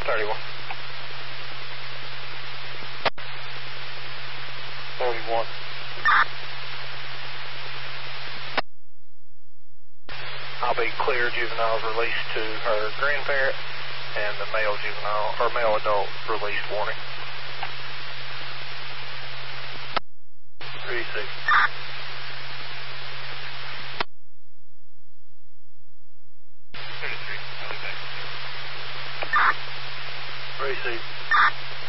31. 31. I'll be clear. Juveniles released to her grandparent, and the male juvenile or male adult released warning. 36. 36. 36.